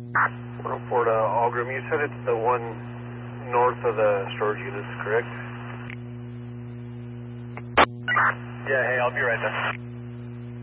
104 to Algram, you said it's the one north of the storage units, correct? Yeah, hey, I'll be right there.